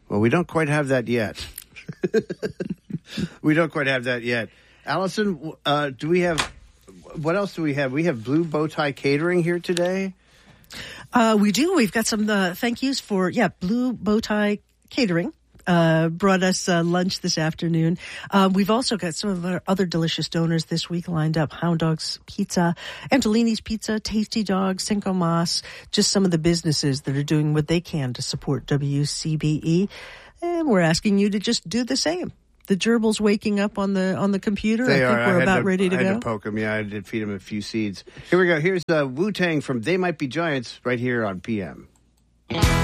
Well, we don't quite have that yet. We don't quite have that yet. Allison, do we have, what else do we have? We have Blue Bow Tie Catering here today. We do. We've got some thank yous for, Blue Bow Tie Catering. Brought us lunch this afternoon. We've also got some of our other delicious donors this week lined up. Hound Dogs Pizza, Antolini's Pizza, Tasty Dog, Cinco Mas, just some of the businesses that are doing what they can to support WCBE. And we're asking you to just do the same. The gerbil's waking up on the computer. They I think we're about ready to go. I had to poke them. Yeah, I did feed them a few seeds. Here we go. Here's Wu-Tang from They Might Be Giants right here on PM.